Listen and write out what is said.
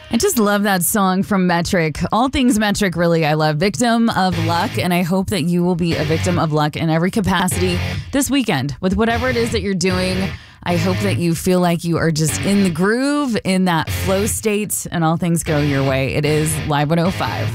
I just love that song from Metric. All things Metric, really, I love. Victim of Luck, and I hope that you will be a victim of luck in every capacity this weekend with whatever it is that you're doing. I hope that you feel like you are just in the groove, in that flow state, and all things go your way. It is Live 105.